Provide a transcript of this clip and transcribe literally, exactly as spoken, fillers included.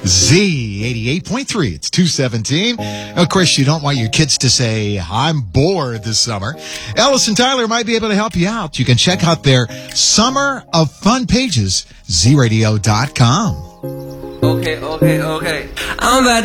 Z eighty-eight point three. It's two seventeen. Of course, you don't want your kids to say, I'm bored this summer. Ellis and Tyler might be able to help you out. You can check out their Summer of Fun pages, z radio dot com. Okay, okay, okay. I'm about to